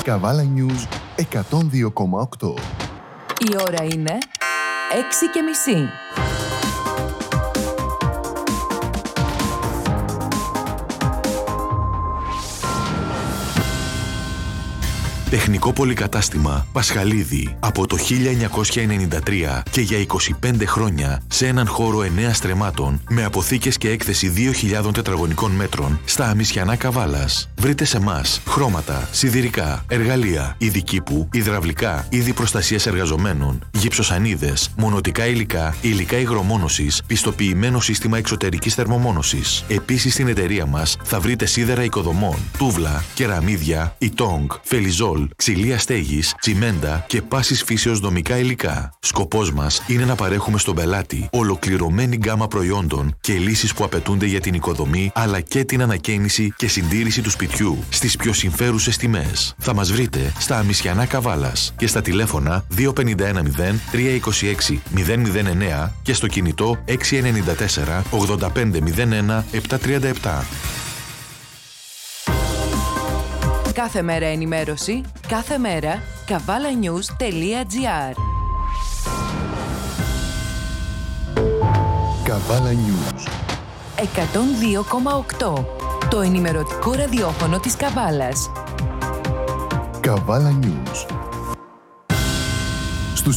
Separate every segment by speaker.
Speaker 1: Καβάλα News 102,8.
Speaker 2: Η ώρα είναι 6:30.
Speaker 3: Τεχνικό πολυκατάστημα Πασχαλίδη από το 1993 και για 25 χρόνια σε έναν χώρο 9 στρεμμάτων με αποθήκες και έκθεση 2.000 τετραγωνικών μέτρων στα Αμισιανά Καβάλας. Βρείτε σε μας χρώματα, σιδηρικά, εργαλεία, ειδικήπου, υδραυλικά, είδη προστασίας εργαζομένων, γυψοσανίδες, μονωτικά υλικά, υλικά υγρομόνωσης, πιστοποιημένο σύστημα εξωτερικής θερμομόνωσης. Επίσης στην εταιρεία μας θα βρείτε σίδερα οικοδομών, τούβλα, κεραμίδια, ιτόγκ, φελιζόλ, ξυλία στέγης, τσιμέντα και πάσης φύσεως δομικά υλικά. Σκοπός μας είναι να παρέχουμε στον πελάτη ολοκληρωμένη γκάμα προϊόντων και λύσεις που απαιτούνται για την οικοδομή αλλά και την ανακαίνιση και συντήρηση του σπιτιού στις πιο συμφέρουσες τιμές. Θα μας βρείτε στα Αμισιανά Καβάλας και στα τηλέφωνα 2510 326 009 και στο κινητό 694 8501 737.
Speaker 2: Κάθε μέρα ενημέρωση, κάθε μέρα kavalanews.gr.
Speaker 1: Καβάλα News
Speaker 2: 102,8. Το ενημερωτικό ραδιόφωνο της Καβάλας.
Speaker 1: Καβάλα News στους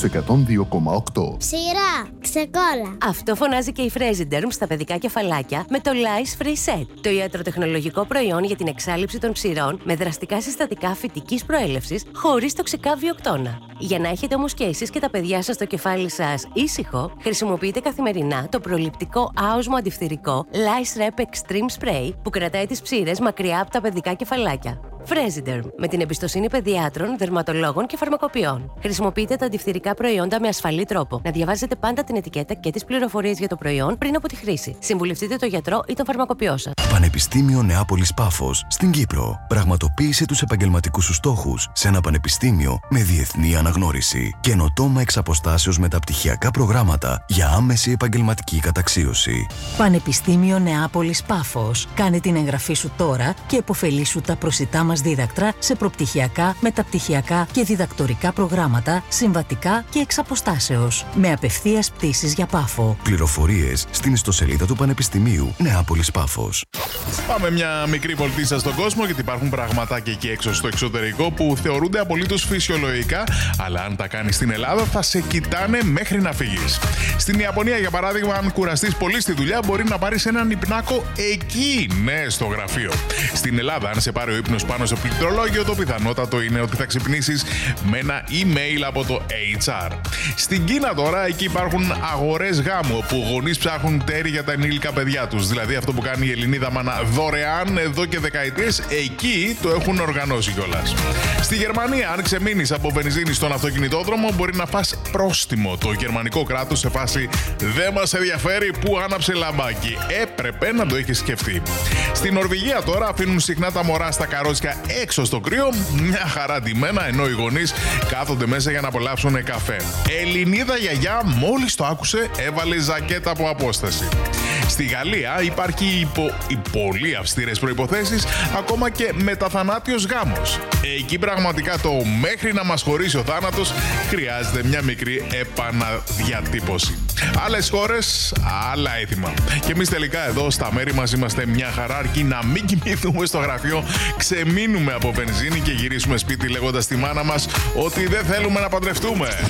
Speaker 1: 102,8.
Speaker 4: Σειρά, ξεκόλα.
Speaker 5: Αυτό φωνάζει και η Fresiderm στα παιδικά κεφαλάκια με το Lice Free Set, το ιατροτεχνολογικό προϊόν για την εξάλειψη των ψηρών με δραστικά συστατικά φυτικής προέλευσης χωρίς τοξικά βιοκτώνα. Για να έχετε όμως και εσείς και τα παιδιά σας το κεφάλι σας ήσυχο, χρησιμοποιείτε καθημερινά το προληπτικό άοσμο αντιφθηρικό Lice Rep Extreme Spray που κρατάει τις ψήρες μακριά από τα παιδικά κεφαλάκια. Fresiderm, με την εμπιστοσύνη παιδιάτρων, δερματολόγων και φαρμακοποιών. Χρησιμοποιείτε τα αντιφθηρικά προϊόντα με ασφαλή τρόπο. Να διαβάζετε πάντα την ετικέτα και τις πληροφορίες για το προϊόν πριν από τη χρήση. Συμβουλευτείτε τον γιατρό ή τον φαρμακοποιό σας.
Speaker 6: Πανεπιστήμιο Νεάπολης Πάφος στην Κύπρο. Πραγματοποίησε τους επαγγελματικούς σου στόχους σε ένα πανεπιστήμιο με διεθνή αναγνώριση. Καινοτόμα εξ αποστάσεως μεταπτυχιακά προγράμματα για άμεση επαγγελματική καταξίωση.
Speaker 7: Πανεπιστήμιο Νεάπολης Πάφος. Κάνε την εγγραφή σου τώρα και επωφελήσου τα προσιτά μας δίδακτρα σε προπτυχιακά, μεταπτυχιακά και διδακτορικά προγράμματα, συμβατικά και εξ αποστάσεως. Με απευθείας πτήσεις για Πάφο.
Speaker 6: Πληροφορίες στην ιστοσελίδα του Πανεπιστημίου Νεάπολης Πάφος.
Speaker 8: Πάμε μια μικρή βολτίτσα στον κόσμο, γιατί υπάρχουν πραγματάκια εκεί έξω στο εξωτερικό που θεωρούνται απολύτως φυσιολογικά, αλλά αν τα κάνεις στην Ελλάδα θα σε κοιτάνε μέχρι να φύγεις. Στην Ιαπωνία, για παράδειγμα, αν κουραστείς πολύ στη δουλειά, μπορεί να πάρεις έναν υπνάκο εκεί, ναι, στο γραφείο. Στην Ελλάδα, αν σε πάρει ο ύπνος πάνω στο πληκτρολόγιο, το πιθανότατο είναι ότι θα ξυπνήσεις με ένα email από το HR. Στην Κίνα τώρα, εκεί υπάρχουν αγορές γάμου, όπου γονείς ψάχνουν τέρι για τα ενήλικα παιδιά τους. Δηλαδή αυτό που κάνει η Ελληνίδα μάνα δωρεάν εδώ και δεκαετίες, εκεί το έχουν οργανώσει κιόλας. Στη Γερμανία, αν ξεμείνεις από βενζίνη στον αυτοκινητόδρομο, μπορεί να φας πρόστιμο. Το γερμανικό κράτος σε φάση «Δεν μας ενδιαφέρει που άναψε λαμπάκι». Έπρεπε να το έχεις σκεφτεί. Στην Νορβηγία τώρα αφήνουν συχνά τα μωρά στα καρότσια έξω στο κρύο, μια χαρά ντυμένα, ενώ οι γονείς κάθονται μέσα για να απολαύσουν καφέ. Ελληνίδα γιαγιά μόλις το άκουσε έβαλε ζακέτα από απόσταση. Στη Γαλλία υπάρχει υπό πολύ αυστηρές προϋποθέσεις ακόμα και μεταθανάτιος γάμος. Εκεί πραγματικά το μέχρι να μας χωρίσει ο θάνατος χρειάζεται μια μικρή επαναδιατύπωση. Άλλες χώρες, άλλα έθιμα. Και εμείς τελικά εδώ στα μέρη μας είμαστε μια χαρά, αρκεί να μην κοιμηθούμε στο γραφείο, ξεμείνουμε από βενζίνη και γυρίσουμε σπίτι λέγοντας στη μάνα μας ότι δεν θέλουμε να παντρευτούμε.